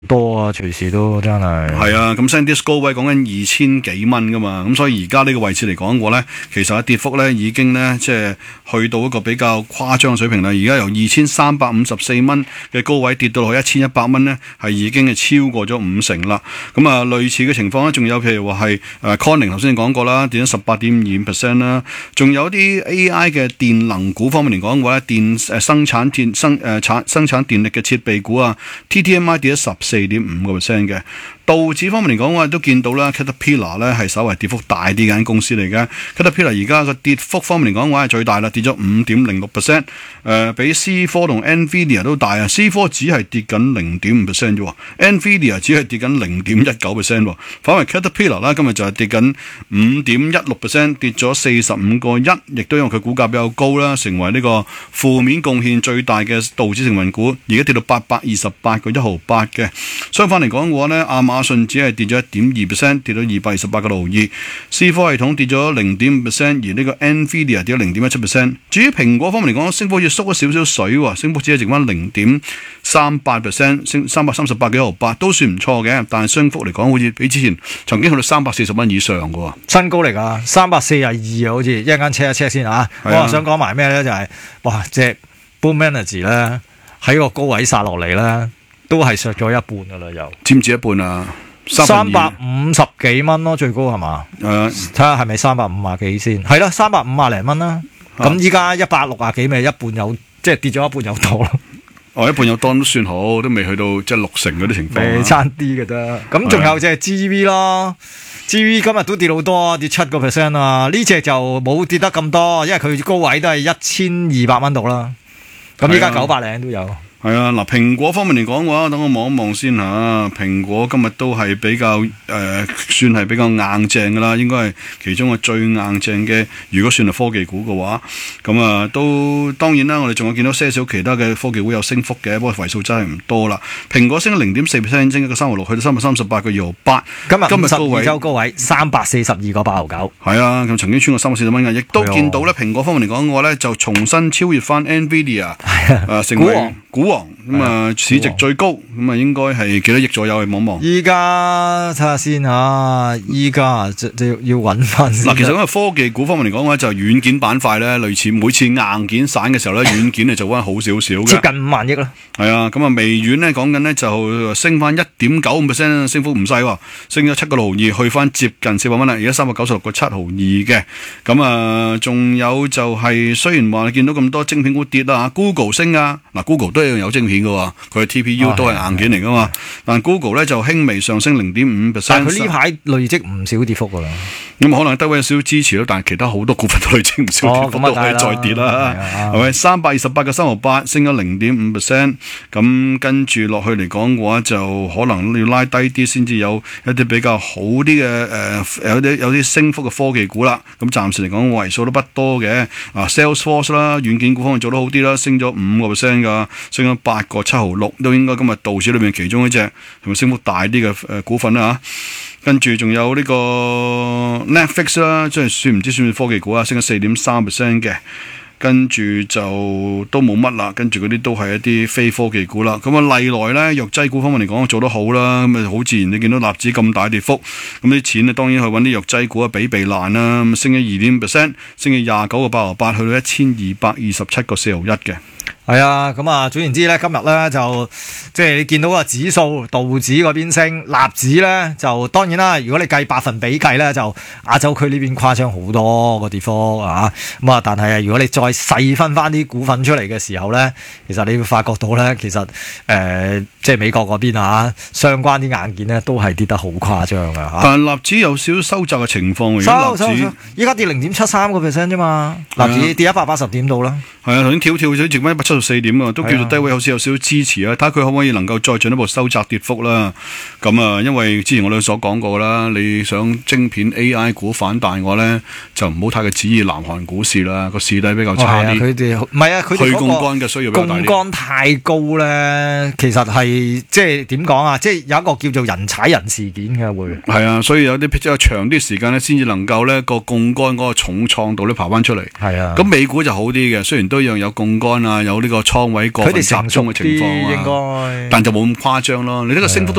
多啊，隨時都真係。 係啊，咁 SanDisk 高位講緊2000幾蚊噶嘛，咁所以而家呢個位置嚟講嘅話咧，其實跌幅咧已經咧即係去到一個比較誇張嘅水平啦。而家由2354蚊嘅高位跌到去1100蚊咧，係已經係超過咗50%啦。咁啊，類似嘅情況咧，仲有譬如話係Corning 頭先講過啦，跌咗18.25% 啦。仲有啲 AI 嘅電能股方面嚟講嘅話咧，生產電力嘅設備股啊 ，TTMI 跌咗14.5% 嘅。道指方面嚟講，我哋都見到啦 ，Caterpillar 咧係稍為跌幅大啲間公司嚟嘅。Caterpillar 而家個跌幅方面嚟講，我係最大啦，跌咗5.06%。比 C4 同 Nvidia 都大啊。C4 只係跌緊0.5% 啫喎 ，Nvidia 只係跌緊0.19%喎。反為 Caterpillar 啦，今日就係跌緊5.16%，跌咗45個1，亦都因為佢股價比較高啦，成為呢個負面貢獻最大嘅道指成分股，而家跌到828個1毫8嘅。相反嚟講嘅話咧，亞馬遜只係跌咗1.2%，跌到228個6毫2。C4 系統跌咗0.5%，而呢個 Nvidia 跌咗0.17%。至於蘋果方面嚟講，升幅要縮咗少少水喎，升幅只係剩翻0.38%，升338幾毫8，都算唔錯嘅。但係升幅嚟講，好似比之前曾經去到340蚊以上嘅喎。 新高嚟㗎，342啊，好似一陣間check一check先啊。我話想講埋咩咧，就係哇，隻 Bloom Energy 咧喺個高位殺落嚟咧，都係削咗一半㗎啦，又佔唔止一半啊 ？350幾蚊咯，最高係嘛？睇下係咪350幾先？係啦，350零蚊啦。咁依家160幾，咪一半有，即係跌咗一半有多咯。 一半有多都算好，都未去到即係60%嗰啲情況。 差啲嘅啫。咁仲有隻 GV 咯。GV 今日都跌好多，跌7%啊！呢隻就冇跌得咁多，因為佢高位都係1200蚊度啦。咁依家900零都有。係啊，嗱，蘋果方面嚟講嘅話，等我望一望先嚇。蘋果今日都係比較算係比較硬淨㗎啦，應該係其中嘅最硬淨嘅。如果算係科技股嘅話，咁啊都當然啦，我哋仲有見到些少其他嘅科技股有升幅嘅，不過為數真係唔多啦。蘋果升咗0.4%，升一個3.6，去到338個2毫8。今日52 週高位342個8毫9。 係啊，咁曾經穿過340蚊嘅，亦都見到咧蘋果方面嚟講嘅話咧，就重新超越翻 Nvidia， 成為股王咁啊，市值最高咁啊，應該係幾多億左右？去望望。 依家睇下先嚇，依家就要揾翻先。 嗱，其實咁科技股方面嚟講嘅話，就軟件板塊咧，類似每次硬件散嘅時候咧，軟件係做翻好少少嘅。 接近5萬億啦。係啊，咁啊，微軟咧講緊咧就升翻1.95%，升幅唔細喎，升咗7個6毫2，去翻接近400蚊啦，而家396個7毫2嘅。咁啊，仲有就係雖然話你見到咁多晶片股跌啦 ，Google 升啊，嗱 Google 都一樣有晶片嘅喎，佢嘅 TPU 都係硬件嚟噶嘛。但 Google 咧就輕微上升0.5%。 但佢呢排累積唔少跌幅㗎啦。 咁可能低位有少少支持咯，但係其他好多股份都累積唔少跌幅，都可以再跌啦。係咪328個3毫8，升咗0.5%。咁跟住落去嚟講嘅話，就可能要拉低啲先至有一啲比較好啲嘅有啲升幅嘅科技股啦。咁暫時嚟講為數都不多嘅。Salesforce 啦，軟件股方面做得好啲啦，升咗5%㗎，升咗8個7毫6，都應該今日道指裏面其中一隻係咪升幅大啲嘅股份啦嚇。跟住仲有呢個 Netflix 啦，即係算唔算科技股啊？升咗4.3% 嘅。跟住就都冇乜啦，跟住嗰啲都係一啲非科技股啦。咁啊，歷來咧藥劑股方面嚟講做得好啦，咁啊好自然你見到納指咁大跌幅，咁啲錢啊當然去揾啲藥劑股啊避難啦，咁升咗2.5%，升咗29個8毫8，去到1227個4毫1嘅。 係啊，咁啊，總言之咧，今日咧就即係你見到個指數道指嗰邊升，納指咧就當然啦。如果你計百分比計咧，就亞洲區呢邊誇張好多個跌幅啊。咁啊，但係如果你再細分翻啲股份出嚟嘅時候咧，其實你會發覺到咧，其實即係美國嗰邊啊，相關啲硬件咧都係跌得好誇張啊。 但係納指有少少收窄嘅情況， 依家跌0.73%啫嘛，納指跌180點到啦。 係啊，頭先跳咗，剩翻174點啊，都叫做低位，好似有少少支持啊。睇下佢可唔可以能夠再進一步收窄跌幅啦。咁啊，因為之前我哋所講過啦，你想晶片 AI 股反彈嘅話咧，就唔好太過指意南韓股市啦，個市底比較差啲。 佢哋唔係啊，佢哋去槓桿嘅需要比較大啲。 槓桿太高咧，其實係即係點講啊？即係有一個叫做人踩人事件嘅會。 係啊，所以有啲比較長啲時間咧，先至能夠咧個槓桿嗰個重創度咧爬翻出嚟。 係啊， 咁美股就好啲嘅，雖然都一樣有槓桿啊，有呢個倉位過分集中嘅情況啊，但就冇咁誇張咯。你呢個升幅都